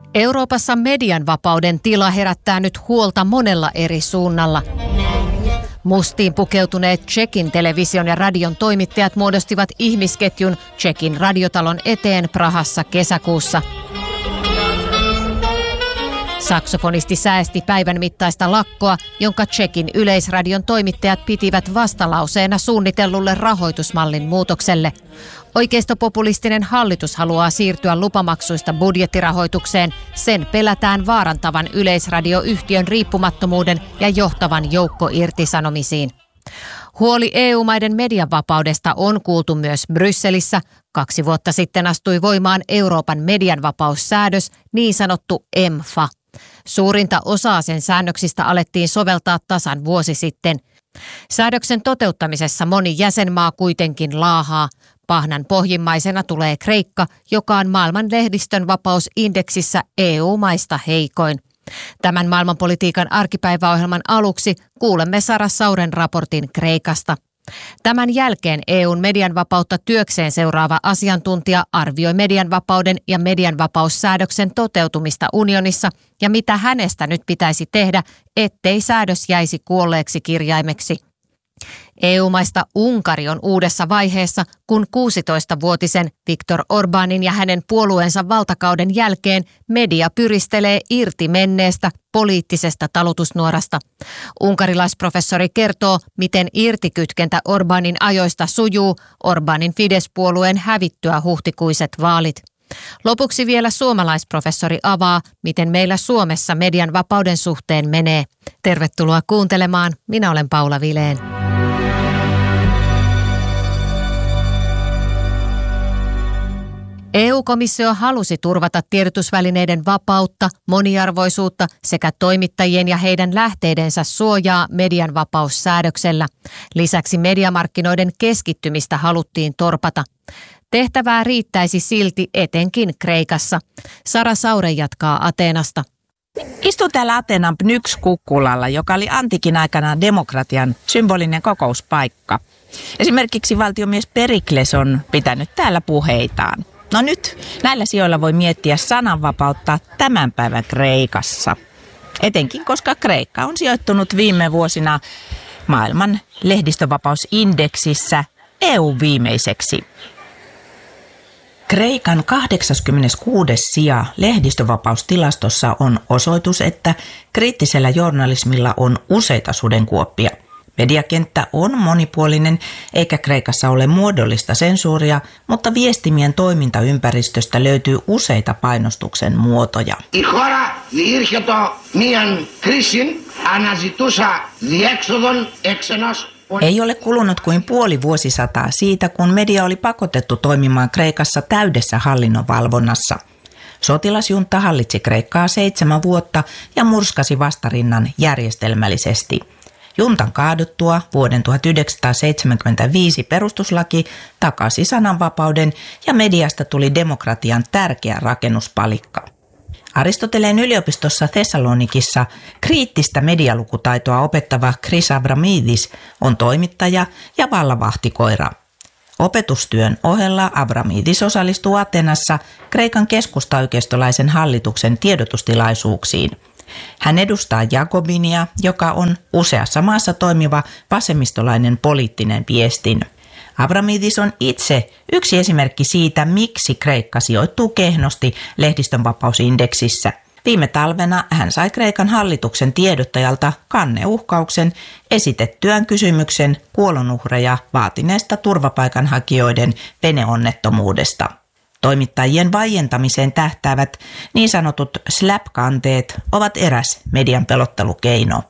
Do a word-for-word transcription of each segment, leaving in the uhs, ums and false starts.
Euroopassa median vapauden tila herättää nyt huolta monella eri suunnalla. Mustiin pukeutuneet Tšekin television ja radion toimittajat muodostivat ihmisketjun Tšekin radiotalon eteen Prahassa kesäkuussa. Saksofonisti säesti päivän mittaista lakkoa, jonka Tšekin yleisradion toimittajat pitivät vastalauseena suunnitellulle rahoitusmallin muutokselle. Oikeistopopulistinen hallitus haluaa siirtyä lupamaksuista budjettirahoitukseen. Sen pelätään vaarantavan yleisradioyhtiön riippumattomuuden ja johtavan joukkoirtisanomisiin. Huoli E U-maiden medianvapaudesta on kuultu myös Brysselissä. Kaksi vuotta sitten astui voimaan Euroopan medianvapaussäädös, niin sanottu E M F A. Suurinta osaa sen säännöksistä alettiin soveltaa tasan vuosi sitten. Säädöksen toteuttamisessa moni jäsenmaa kuitenkin laahaa. Pahnan pohjimmaisena tulee Kreikka, joka on maailman lehdistön vapausindeksissä E U-maista heikoin. Tämän maailmanpolitiikan arkipäiväohjelman aluksi kuulemme Sara Sauren raportin Kreikasta. Tämän jälkeen E U:n medianvapautta työkseen seuraava asiantuntija arvioi medianvapauden ja medianvapaussäädöksen toteutumista unionissa ja mitä hänestä nyt pitäisi tehdä, ettei säädös jäisi kuolleeksi kirjaimeksi. E U-maista Unkari on uudessa vaiheessa, kun kuusitoistavuotisen Viktor Orbánin ja hänen puolueensa valtakauden jälkeen media pyristelee irti menneestä poliittisesta talutusnuorasta. Unkarilaisprofessori kertoo, miten irtikytkentä Orbánin ajoista sujuu Orbánin Fidesz-puolueen hävittyä huhtikuiset vaalit. Lopuksi vielä suomalaisprofessori avaa, miten meillä Suomessa median vapauden suhteen menee. Tervetuloa kuuntelemaan. Minä olen Paula Vilén. E U-komissio halusi turvata tiedotusvälineiden vapautta, moniarvoisuutta sekä toimittajien ja heidän lähteidensä suojaa median vapaussäädöksellä. Lisäksi mediamarkkinoiden keskittymistä haluttiin torpata. Tehtävää riittäisi silti etenkin Kreikassa. Sara Saure jatkaa Ateenasta. Istun täällä Ateenan Pnyks-kukkulalla, joka oli antiikin aikana demokratian symbolinen kokouspaikka. Esimerkiksi valtiomies Perikles on pitänyt täällä puheitaan. No nyt näillä sijoilla voi miettiä sananvapautta tämän päivän Kreikassa. Etenkin koska Kreikka on sijoittunut viime vuosina maailman lehdistövapausindeksissä E U viimeiseksi. Kreikan kahdeksaskymmeneskuudes sija lehdistövapaustilastossa on osoitus, että kriittisellä journalismilla on useita sudenkuoppia. Mediakenttä on monipuolinen, eikä Kreikassa ole muodollista sensuuria, mutta viestimien toimintaympäristöstä löytyy useita painostuksen muotoja. Η χώρα διήρχετο μίαν κρίσιν αναζητούσα διέξοδον έξενος. Ei ole kulunut kuin puoli vuosisataa siitä, kun media oli pakotettu toimimaan Kreikassa täydessä hallinnon valvonnassa. Sotilasjunta hallitsi Kreikkaa seitsemän vuotta ja murskasi vastarinnan järjestelmällisesti. Juntan kaaduttua vuoden tuhatyhdeksänsataaseitsemänkymmentäviisi perustuslaki takasi sananvapauden ja mediasta tuli demokratian tärkeä rakennuspalikka. Aristoteleen yliopistossa Thessalonikissa kriittistä medialukutaitoa opettava Chris Avramidis on toimittaja ja vallavahtikoira. Opetustyön ohella Avramidis osallistuu Ateenassa Kreikan keskustaoikeistolaisen hallituksen tiedotustilaisuuksiin. Hän edustaa Jakobinia, joka on useassa maassa toimiva vasemmistolainen poliittinen viestin. Avramidis on itse yksi esimerkki siitä, miksi Kreikka sijoittuu kehnosti lehdistönvapausindeksissä. Viime talvena hän sai Kreikan hallituksen tiedottajalta kanneuhkauksen esitettyään kysymyksen kuolonuhreja vaatineesta turvapaikanhakijoiden veneonnettomuudesta. Toimittajien vaientamiseen tähtäävät niin sanotut slap-kanteet ovat eräs median pelottelukeino.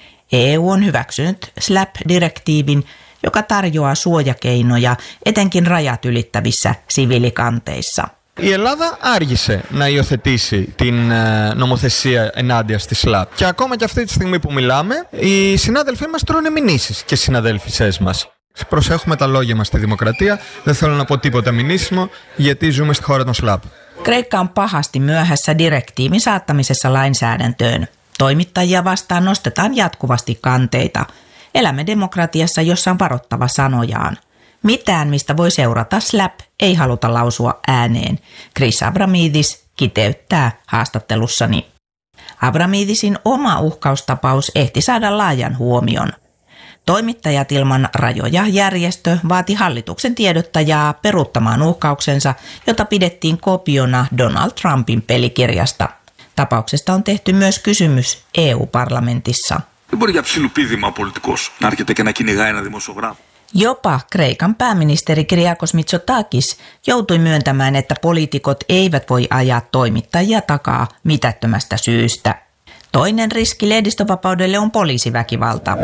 E U on hyväksynyt slap-direktiivin, joka tarjoaa suojakeinoja etenkin rajat ylittävissä siviilikanteissa. Η Ελλάδα άργησε να υιοθετήσει την νομοθεσία ενάντια στη ΣΛΑΠ. Και ακόμα και αυτή τη στιγμή που μιλάμε, οι συνάδελφοί μας τρώνε μηνύσεις και οι συναδέλφισές μας. Προσέχουμε τα λόγια μας στη δημοκρατία. Δεν θέλω να πω τίποτα μηνύσιμο, γιατί ζούμε στη χώρα των ΣΛΑΠ. Kreikka on pahasti myöhässä direktiivin saattamisessa lainsäädäntöön. Toimittajia vastaan nostetaan jatkuvasti kanteita. Elämme demokratiassa, jossa on varottava sanojaan. Mitään, mistä voi seurata slap, ei haluta lausua ääneen. Chris Abramidis kiteyttää haastattelussani. Abramidisin oma uhkaustapaus ehti saada laajan huomion. Toimittajat ilman rajoja järjestö vaati hallituksen tiedottajaa peruuttamaan uhkauksensa, jota pidettiin kopiona Donald Trumpin pelikirjasta. Tapauksesta on tehty myös kysymys E U-parlamentissa. Jopa Kreikan pääministeri Kyriakos Mitsotakis joutui myöntämään, että poliitikot eivät voi ajaa toimittajia takaa mitättömästä syystä. Toinen riski lehdistövapaudelle on poliisiväkivalta.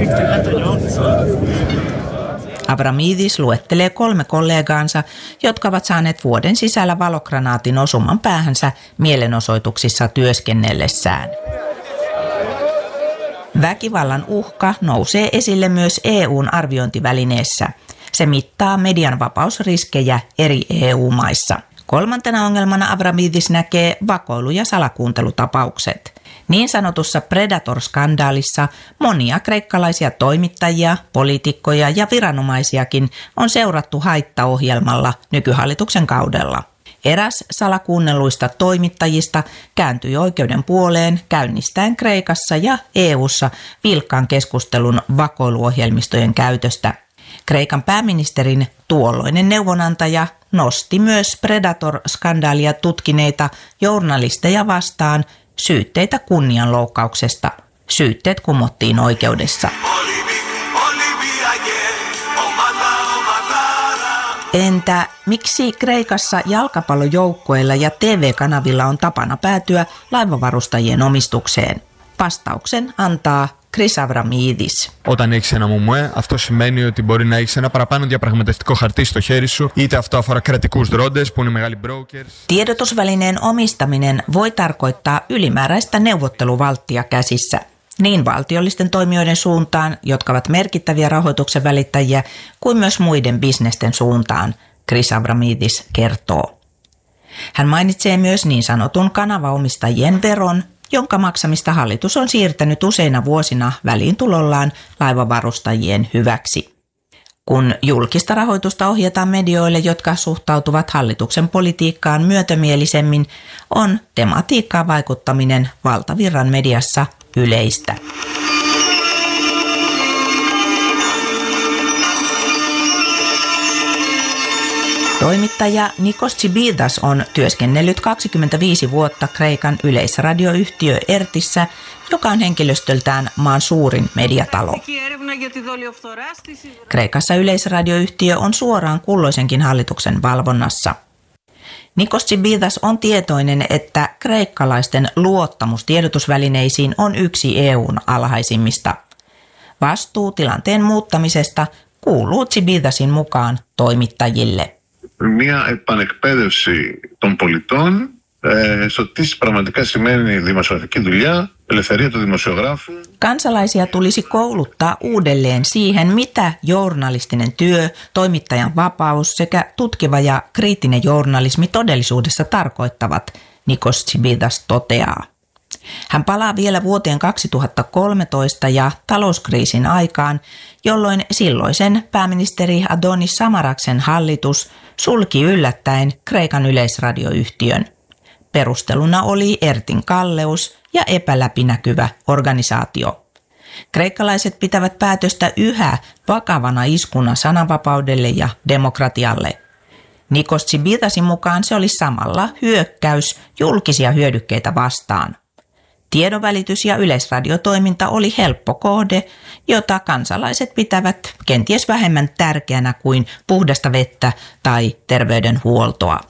Abramidis luettelee kolme kollegaansa, jotka ovat saaneet vuoden sisällä valogranaatin osuman päähänsä mielenosoituksissa työskennellessään. Väkivallan uhka nousee esille myös E U:n arviointivälineessä. Se mittaa median vapausriskejä eri E U-maissa. Kolmantena ongelmana Abramidis näkee vakoilu- ja salakuuntelutapaukset. Niin sanotussa Predator-skandaalissa monia kreikkalaisia toimittajia, poliitikkoja ja viranomaisiakin on seurattu haittaohjelmalla nykyhallituksen kaudella. Eräs salakuunnelluista toimittajista kääntyi oikeuden puoleen käynnistäen Kreikassa ja E U:ssa vilkkaan keskustelun vakoiluohjelmistojen käytöstä. Kreikan pääministerin tuolloinen neuvonantaja nosti myös Predator-skandaalia tutkineita journalisteja vastaan syytteitä kunnianloukkauksesta. Syytteet kumottiin oikeudessa. Entä miksi Kreikassa jalkapallojoukkueilla ja T V-kanavilla on tapana päätyä laivavarustajien omistukseen? Vastauksen antaa Chris Abramidis. Όταν έχεις ένα μουμουέ, αυτό σημαίνει ότι μπορεί να έχεις ένα παραπάνω διαπραγματευτικό χαρτί στο χέρι σου, είτε αυτό αφορά κρατικούς δρόντες που είναι μεγάλοι brokers. Tiedotusvälineen omistaminen voi tarkoittaa ylimääräistä neuvotteluvalttia käsissä. Niin valtiollisten toimijoiden suuntaan, jotka ovat merkittäviä rahoituksen välittäjiä, kuin myös muiden bisnesten suuntaan, Chris Abramidis kertoo. Hän mainitsee myös niin sanotun kanavaomistajien veron, jonka maksamista hallitus on siirtänyt useina vuosina väliintulollaan laivavarustajien hyväksi. Kun julkista rahoitusta ohjataan medioille, jotka suhtautuvat hallituksen politiikkaan myötämielisemmin, on tematiikkaan vaikuttaminen valtavirran mediassa yleistä. Toimittaja Nikos Tsibidas on työskennellyt kaksikymmentäviisi vuotta Kreikan yleisradioyhtiö Ertissä, joka on henkilöstöltään maan suurin mediatalo. Kreikassa yleisradioyhtiö on suoraan kulloisenkin hallituksen valvonnassa. Nikos Tsibidas on tietoinen, että kreikkalaisten luottamus tiedotusvälineisiin on yksi E U:n alhaisimmista. Vastuu tilanteen muuttamisesta kuuluu Tsibidasin mukaan toimittajille. Μια επανεκπαίδευση των πολιτών ε, στο τι πραγματικά σημαίνει δημοσιογραφική δουλειά, ελευθερία του δημοσιογράφου. Kansalaisia tulisi kouluttaa uudelleen siihen, mitä journalistinen työ, toimittajan vapaus sekä tutkiva ja kriittinen journalismi todellisuudessa tarkoittavat, Nikos Tsibidas toteaa. Hän palaa vielä vuoteen kaksituhattakolmetoista ja talouskriisin aikaan, jolloin silloisen pääministeri Adonis Samaraksen hallitus sulki yllättäen Kreikan yleisradioyhtiön. Perusteluna oli Ertin kalleus ja epäläpinäkyvä organisaatio. Kreikkalaiset pitävät päätöstä yhä vakavana iskuna sananvapaudelle ja demokratialle. Nikos Tsibidasin mukaan se oli samalla hyökkäys julkisia hyödykkeitä vastaan. Tiedonvälitys ja yleisradiotoiminta oli helppo kohde, jota kansalaiset pitävät kenties vähemmän tärkeänä kuin puhdasta vettä tai terveydenhuoltoa.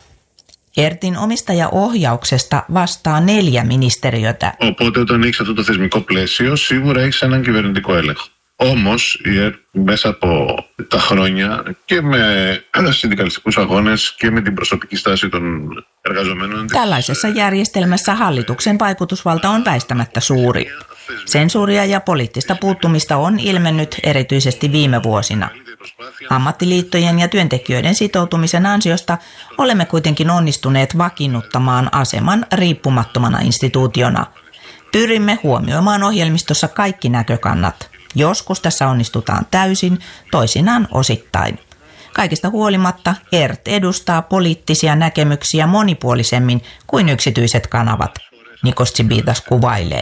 Ertin omistajaohjauksesta vastaa neljä ministeriötä. Οπότε όταν έχεις αυτό το θεσμικό πλαίσιο, σίγουρα έχεις έναν κυβερνητικό έλεγχο. Όμως, η ΕΡΤ μέσα από τα χρόνια και με συνδικαλιστικούς αγώνες και με την προσωπική στάση των εργαζομένων. Tällaisessa järjestelmässä hallituksen vaikutusvalta on väistämättä suuri. Sensuuria ja poliittista puuttumista on ilmennyt erityisesti viime vuosina. Ammattiliittojen ja työntekijöiden sitoutumisen ansiosta olemme kuitenkin onnistuneet vakiinnuttamaan aseman riippumattomana instituutiona. Pyrimme huomioimaan ohjelmistossa kaikki näkökannat. Joskus tässä onnistutaan täysin, toisinaan osittain. Kaikista huolimatta E R T edustaa poliittisia näkemyksiä monipuolisemmin kuin yksityiset kanavat, Nikos Tsibidas kuvailee.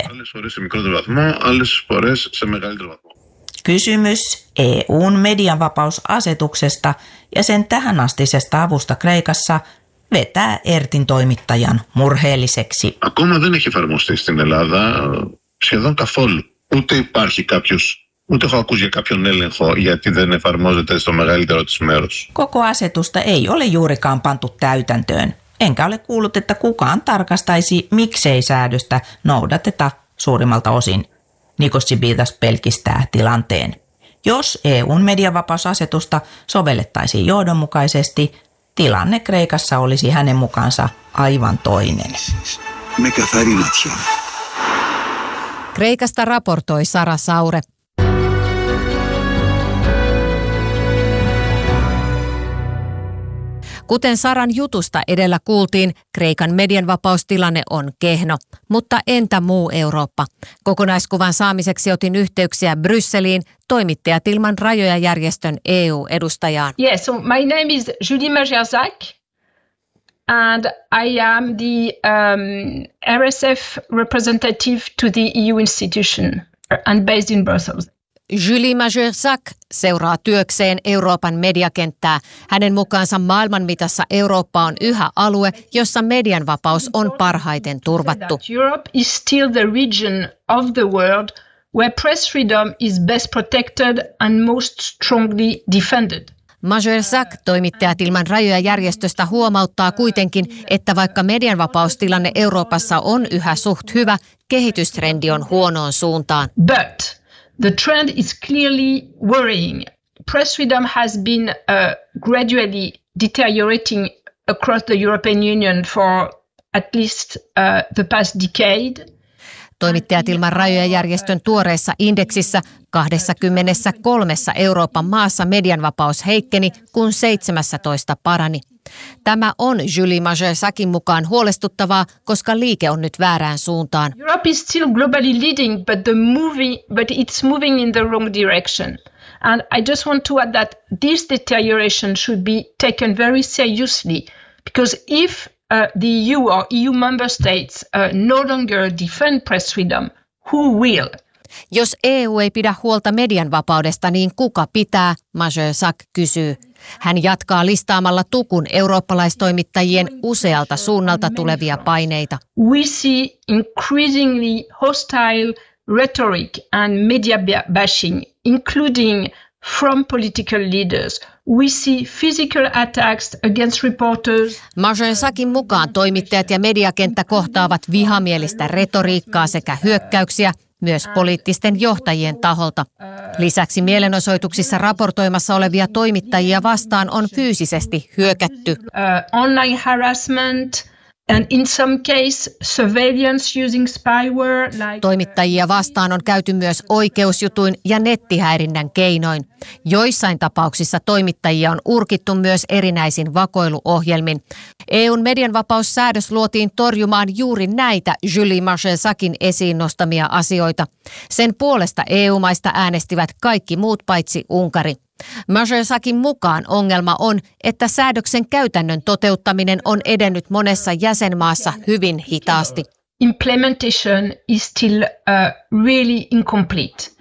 Kysymys E U:n medianvapausasetuksesta ja sen tähänastisesta avusta Kreikassa vetää E R T:n toimittajan murheelliseksi. Ακόμα δεν έχει εφαρμοστεί στην Ελλάδα σχεδόν καθόλου. Ούτε υπάρχει κάποιος, ούτε έχω ακούσει για κάποιον έλεγχο γιατί δεν εφαρμόζεται στο μεγαλύτερο της μέρος. Koko asetusta ei ole juurikaan pantu täytäntöön. Enkä ole kuullut, että kukaan tarkastaisi, miksei säädöstä noudateta suurimmalta osin. Nikos Tsibidas pelkistää tilanteen. Jos E U:n medianvapausasetusta sovellettaisiin johdonmukaisesti, tilanne Kreikassa olisi hänen mukaansa aivan toinen. Kreikasta raportoi Sara Saure. Kuten Saran jutusta edellä kuultiin, Kreikan medianvapaustilanne on kehno. Mutta entä muu Eurooppa? Kokonaiskuvan saamiseksi otin yhteyksiä Brysseliin toimittajat ilman rajoja järjestön E U-edustajaan. Yes, so my name is Julie Majerzak and I am the um, R S F representative to the E U institution and based in Brussels. Julie Majerzak seuraa työkseen Euroopan mediakenttää. Hänen mukaansa maailman mitassa Eurooppa on yhä alue, jossa median vapaus on parhaiten turvattu. Europe is still the region of the world where press freedom is best protected and most strongly defended. Majerzak, toimittajat ilman rajoja järjestöstä, huomauttaa kuitenkin, että vaikka medianvapaustilanne Euroopassa on yhä suht hyvä, kehitystrendi on huonoon suuntaan. But the trend is clearly worrying. Press freedom has been uh, gradually deteriorating across the European Union for at least uh, the past decade. Toimittajat ilman rajoja järjestön tuoreessa indeksissä kaksikymmentäkolme Euroopan maassa medianvapaus heikkeni, kun seitsemäntoista parani. Tämä on Julie Majerzakin mukaan huolestuttavaa, koska liike on nyt väärään suuntaan. Europe is still globally leading, but the movie, but it's moving in the wrong direction. And I just want to add that this deterioration should be taken very seriously, because if uh, the E U or E U member states uh, no longer defend press freedom, who will? Jos E U ei pidä huolta median vapaudesta, niin kuka pitää, Majerzak kysyy. Hän jatkaa listaamalla tukun eurooppalaistoimittajien usealta suunnalta tulevia paineita. We see increasingly hostile rhetoric and media bashing, including from political leaders. We see physical attacks against reporters. Majerzakin mukaan toimittajat ja mediakenttä kohtaavat vihamielistä retoriikkaa sekä hyökkäyksiä myös poliittisten johtajien taholta. Lisäksi mielenosoituksissa raportoimassa olevia toimittajia vastaan on fyysisesti hyökätty. Uh, online harassment and in some case surveillance using spyware. Like Toimittajia vastaan on käyty myös oikeusjutuin ja nettihäirinnän keinoin. Joissain tapauksissa toimittajia on urkittu myös erinäisin vakoiluohjelmin. E U:n medianvapaussäädös luotiin torjumaan juuri näitä Julie Majerzakin esiin nostamia asioita. Sen puolesta E U-maista äänestivät kaikki muut paitsi Unkari. Majerzakin mukaan ongelma on, että säädöksen käytännön toteuttaminen on edennyt monessa jäsenmaassa hyvin hitaasti. implementation is still uh, really incomplete.